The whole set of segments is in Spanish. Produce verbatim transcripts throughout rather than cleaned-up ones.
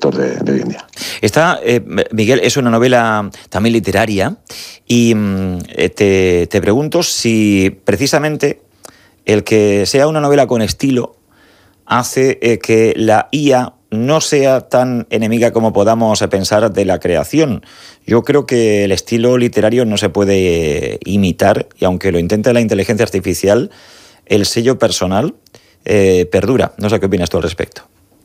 lector de, de hoy en día. Esta, eh, Miguel, es una novela también literaria y eh, te, te pregunto si precisamente el que sea una novela con estilo hace eh, que la I A no sea tan enemiga como podamos pensar de la creación. Yo creo que el estilo literario no se puede imitar y aunque lo intente la inteligencia artificial, el sello personal eh, perdura. No sé qué opinas tú al respecto.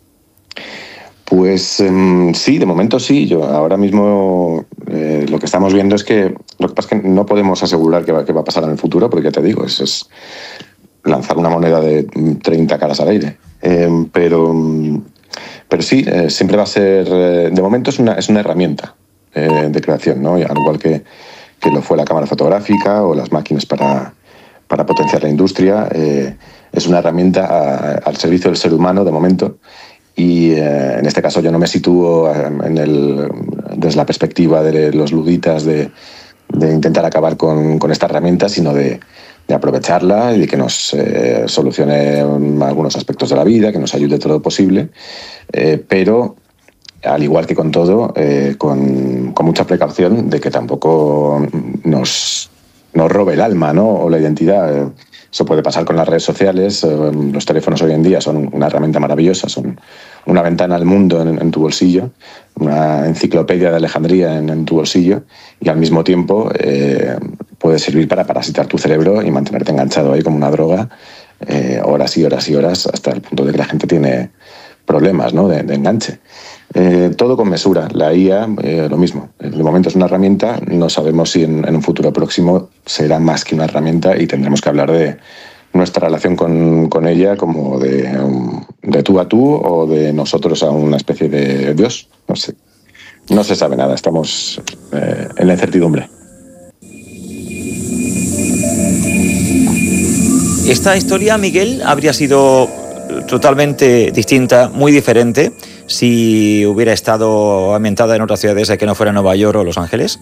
Pues eh, sí, de momento sí. Yo ahora mismo eh, lo que estamos viendo es que lo que pasa es que no podemos asegurar qué va, qué va a pasar en el futuro, porque ya te digo, es, es lanzar una moneda de treinta caras al aire. Eh, pero, pero sí, eh, siempre va a ser... Eh, de momento es una, es una herramienta eh, de creación, ¿no? Y al igual que, que lo fue la cámara fotográfica o las máquinas para, para potenciar la industria, eh, es una herramienta a, al servicio del ser humano de momento. Y eh, en este caso yo no me sitúo en el, desde la perspectiva de los luditas de, de intentar acabar con, con esta herramienta, sino de, de aprovecharla y de que nos eh, solucione algunos aspectos de la vida, que nos ayude todo lo posible, eh, pero al igual que con todo, eh, con, con mucha precaución de que tampoco nos, nos robe el alma, ¿no? O la identidad. Eso puede pasar con las redes sociales. Los teléfonos hoy en día son una herramienta maravillosa, son una ventana al mundo en, en tu bolsillo, una enciclopedia de Alejandría en, en tu bolsillo, y al mismo tiempo eh, puede servir para parasitar tu cerebro y mantenerte enganchado ahí como una droga eh, horas y horas y horas, hasta el punto de que la gente tiene problemas, ¿no? de, de enganche. Eh, todo con mesura. La I A, eh, lo mismo. De momento es una herramienta, no sabemos si en, en un futuro próximo será más que una herramienta y tendremos que hablar de nuestra relación con, con ella como de, um, de tú a tú o de nosotros a una especie de Dios. No sé. No se sabe nada, estamos eh, en la incertidumbre. Esta historia, Miguel, habría sido totalmente distinta, muy diferente, si hubiera estado ambientada en otras ciudades que no fuera Nueva York o Los Ángeles.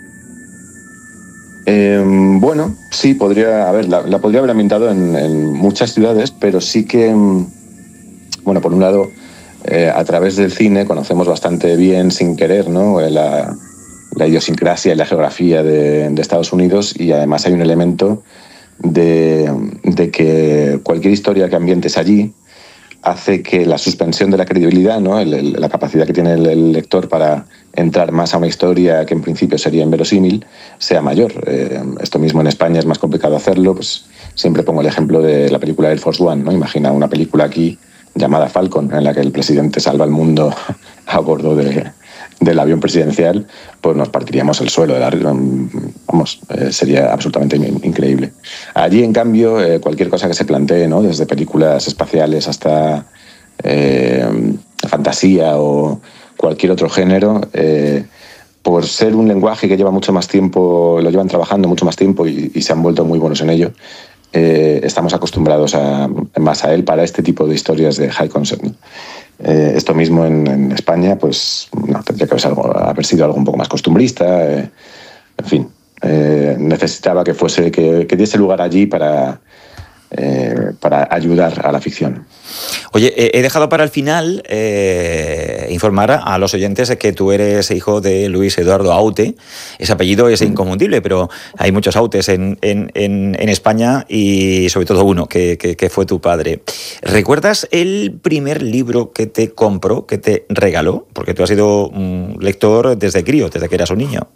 Eh, bueno, sí, podría, a ver, la, la podría haber ambientado en, en muchas ciudades, pero sí que, bueno, por un lado, eh, a través del cine conocemos bastante bien, sin querer, ¿no? la, la idiosincrasia y la geografía de, de Estados Unidos, y además hay un elemento de, de que cualquier historia que ambientes allí hace que la suspensión de la credibilidad, ¿no? el, el, la capacidad que tiene el, el lector para entrar más a una historia que en principio sería inverosímil, sea mayor. Eh, esto mismo en España es más complicado hacerlo. Pues siempre pongo el ejemplo de la película Air Force One, ¿no? Imagina una película aquí llamada Falcon, en la que el presidente salva al mundo a bordo de, del avión presidencial, pues nos partiríamos el suelo. De la, vamos, eh, sería absolutamente increíble. Allí, en cambio, eh, cualquier cosa que se plantee, ¿no? Desde películas espaciales hasta eh, fantasía o cualquier otro género, eh, por ser un lenguaje que lleva mucho más tiempo, lo llevan trabajando mucho más tiempo y, y se han vuelto muy buenos en ello, eh, estamos acostumbrados a, más a él para este tipo de historias de high concept, ¿no? Eh, esto mismo en, en España, pues no, tendría que haber, algo, haber sido algo un poco más costumbrista. Eh, en fin, eh, necesitaba que fuese que, que diese lugar allí para, eh, para ayudar a la ficción. Oye, he dejado para el final eh, informar a los oyentes que tú eres hijo de Luis Eduardo Aute. Ese apellido es inconfundible, pero hay muchos Autes en, en, en, en España y sobre todo uno, que, que, que fue tu padre. ¿Recuerdas el primer libro que te compró, que te regaló? Porque tú has sido un lector desde crío, desde que eras un niño.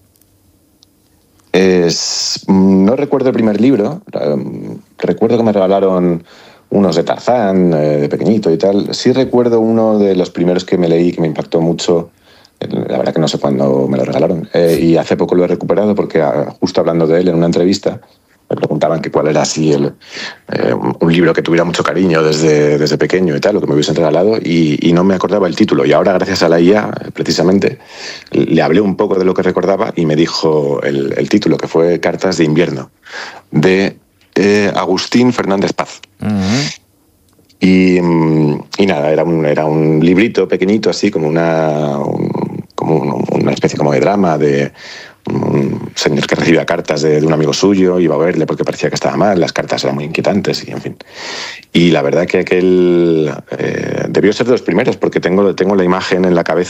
Es, no recuerdo el primer libro. Recuerdo que me regalaron unos de Tarzán, eh, de pequeñito y tal. Sí recuerdo uno de los primeros que me leí que me impactó mucho. La verdad que no sé cuándo me lo regalaron. Eh, y hace poco lo he recuperado porque justo hablando de él en una entrevista me preguntaban que cuál era así el, eh, un libro que tuviera mucho cariño desde, desde pequeño y tal, lo que me hubiesen regalado, y, y no me acordaba el título. Y ahora, gracias a la I A, precisamente, le hablé un poco de lo que recordaba y me dijo el, el título, que fue Cartas de invierno, de Eh, Agustín Fernández Paz. Uh-huh. y, y nada, era un, era un librito pequeñito, así como una, un, como un, una especie como de drama de un señor que recibía cartas de, de un amigo suyo, iba a verle porque parecía que estaba mal, las cartas eran muy inquietantes y en fin. Y la verdad que aquel eh, debió ser de los primeros, porque tengo, tengo la imagen en la cabeza